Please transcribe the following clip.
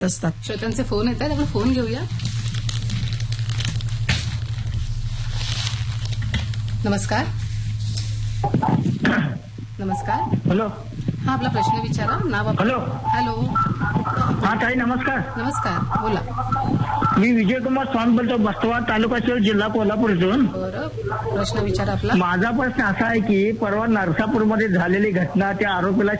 असतात. श्रोत्यांचे फोन येत आहेत, आपण फोन घेऊया. नमस्कार. नमस्कार. हॅलो. हा, आपला प्रश्न विचारा. नाव हॅलो. हॅलो. हा ताई, नमस्कार. नमस्कार, बोला. मी विजयकुमार स्वामी बोलतो, बस्तवा तालुका शिरोळ, जिल्हा कोल्हापूर इथून. बरं, प्रश्न विचारा आपला. माझा प्रश्न असा आहे की परवा नरसापूरमध्ये झालेली घटना, त्या आरोपीला